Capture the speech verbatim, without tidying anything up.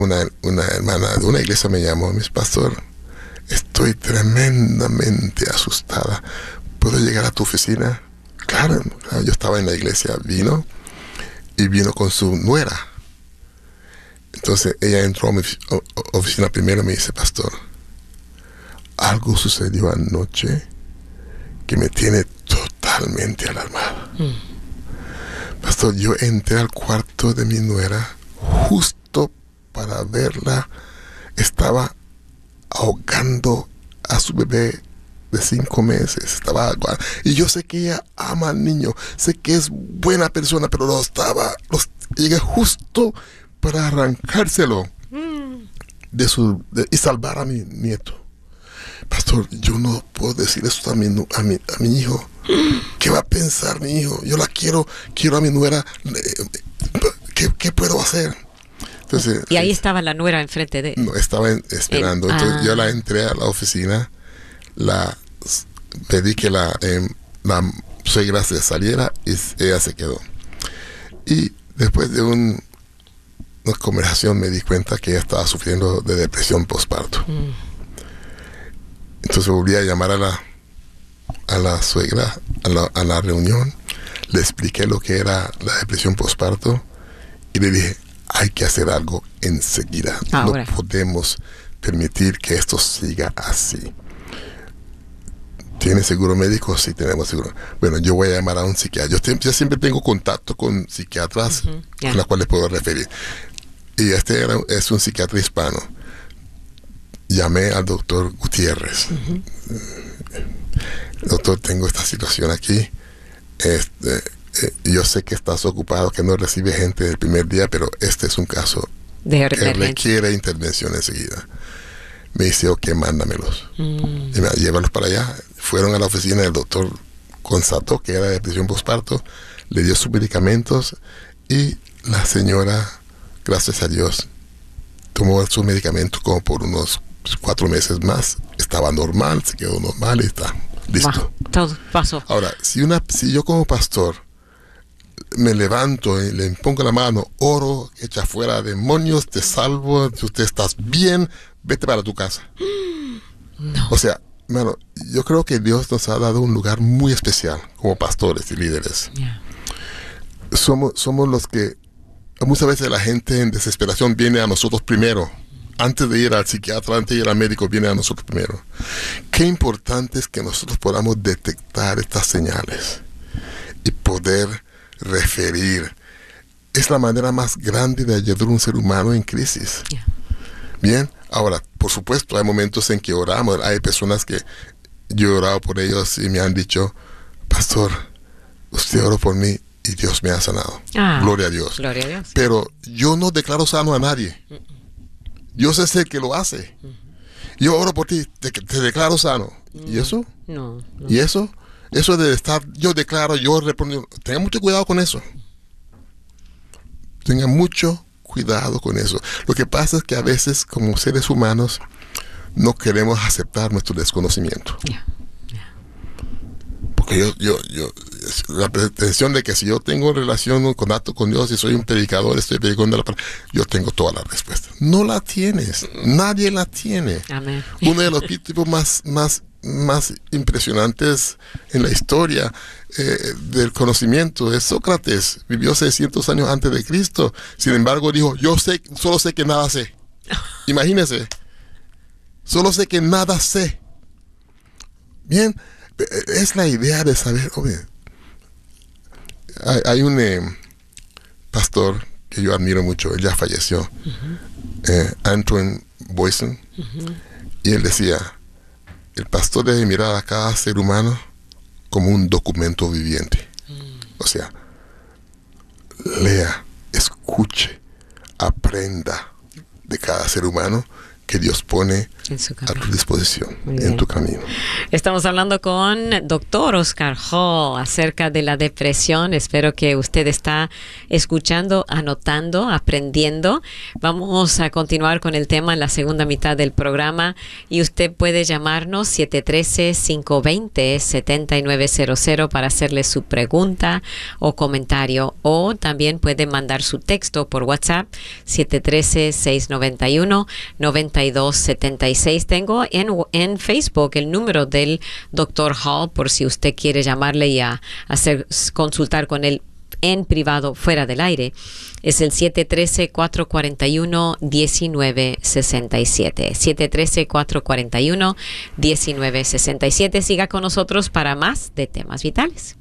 Una, una hermana de una iglesia me llamó, mis pastor, estoy tremendamente asustada. ¿Puedo llegar a tu oficina? Claro, claro, yo estaba en la iglesia, vino y vino con su nuera. Entonces ella entró a mi oficina primero y me dice, pastor, algo sucedió anoche que me tiene totalmente alarmado. Mm. Pastor, yo entré al cuarto de mi nuera justo para verla. Estaba ahogando a su bebé de cinco meses. Estaba ahogando. Y yo sé que ella ama al niño. Sé que es buena persona, pero lo estaba... Los, llegué justo para arrancárselo mm. de su, de, y salvar a mi nieto. Pastor, yo no puedo decir esto a mi, a mi, a mi hijo. ¿Qué va a pensar mi hijo? Yo la quiero, quiero a mi nuera. ¿Qué, qué puedo hacer? Entonces, y ahí estaba la nuera enfrente de... No, estaba en, esperando. En, Entonces ah. yo la entré a la oficina, la pedí que la, eh, la suegra se saliera y ella se quedó. Y después de un, una conversación me di cuenta que ella estaba sufriendo de depresión postparto. Mm. Entonces volví a llamar a la, a la suegra, a la, a la reunión, le expliqué lo que era la depresión postparto y le dije, hay que hacer algo enseguida. Ahora. No podemos permitir que esto siga así. ¿Tiene seguro médico? Sí, tenemos seguro. Bueno, yo voy a llamar a un psiquiatra. Yo, yo siempre tengo contacto con psiquiatras uh-huh. yeah. con los cuales puedo referir. Y este era, es un psiquiatra hispano. Llamé al doctor Gutiérrez. Uh-huh. Doctor, tengo esta situación aquí. Este... Eh, yo sé que estás ocupado, que no recibe gente el primer día, pero este es un caso de que requiere intervención enseguida. Me dice, ok, mándamelos. Mm. Y me, llévalos para allá. Fueron a la oficina del doctor Constató que era depresión postparto, le dio sus medicamentos y la señora, gracias a Dios, tomó sus medicamentos como por unos cuatro meses más. Estaba normal, se quedó normal y está listo. Wow, todo pasó. Ahora, si, una, si yo como pastor me levanto y le impongo la mano, oro, echa fuera demonios, te salvo, si usted estás bien, vete para tu casa. No. O sea, bueno, yo creo que Dios nos ha dado un lugar muy especial como pastores y líderes. Yeah. Somos, somos los que, muchas veces la gente en desesperación viene a nosotros primero. Antes de ir al psiquiatra, antes de ir al médico, viene a nosotros primero. Qué importante es que nosotros podamos detectar estas señales y poder referir. Es la manera más grande de ayudar a un ser humano en crisis. Yeah. Bien, ahora, por supuesto, hay momentos en que oramos. Hay personas que yo he orado por ellos y me han dicho, pastor, usted oró por mí y Dios me ha sanado. Ah, gloria a Dios. Gloria a Dios. Pero yo no declaro sano a nadie. Mm-mm. Dios es el que lo hace. Mm-hmm. Yo oro por ti, te, te declaro sano. Mm. ¿Y eso? No, no. ¿Y eso? Eso de estar, yo declaro, yo respondo. Tenga mucho cuidado con eso. Tenga mucho cuidado con eso. Lo que pasa es que a veces, como seres humanos, no queremos aceptar nuestro desconocimiento. Yeah. Yeah. Porque yo, yo, yo, la pretensión de que si yo tengo relación, contacto con Dios y soy un predicador, estoy predicando la palabra, yo tengo todas las respuestas. No la tienes. Nadie la tiene. Amén. Uno de los tipos más, más más impresionantes en la historia eh, del conocimiento es Sócrates. Vivió seiscientos años antes de Cristo. Sin embargo dijo, yo sé, solo sé que nada sé. Imagínense, solo sé que nada sé. Bien, es la idea de saber. Oye, hay, hay un eh, pastor que yo admiro mucho, él ya falleció, uh-huh. eh, Antoine Boyson, uh-huh. y él decía, el pastor debe mirar a cada ser humano como un documento viviente. Mm. O sea, lea, escuche, aprenda de cada ser humano, que Dios pone En su a camino. tu disposición, Muy en bien. tu camino. Estamos hablando con doctor Oscar Hall acerca de la depresión. Espero que usted está escuchando, anotando, aprendiendo. Vamos a continuar con el tema en la segunda mitad del programa y usted puede llamarnos siete uno tres, cinco dos cero, siete nueve cero cero para hacerle su pregunta o comentario, o también puede mandar su texto por WhatsApp siete uno tres, seis nueve uno, nueve dos siete seis. Tengo en, en Facebook el número del doctor Hall por si usted quiere llamarle y a hacer consultar con él en privado fuera del aire. Es el siete uno tres, cuatro cuatro uno, uno nueve seis siete. siete uno tres, cuatro cuatro uno, uno nueve seis siete. Siga con nosotros para más de temas vitales.